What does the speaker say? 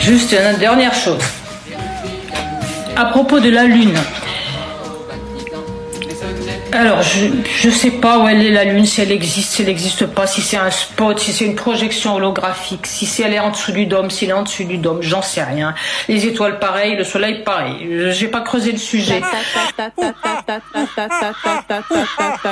Juste une dernière chose. À propos de la Lune. Alors, je sais pas où elle est la Lune, si elle existe, si elle n'existe pas, si c'est un spot, si c'est une projection holographique, si elle est en dessous du dôme, si elle est en dessous du dôme, j'en sais rien. Les étoiles pareil, le soleil pareil. J'ai pas creusé le sujet.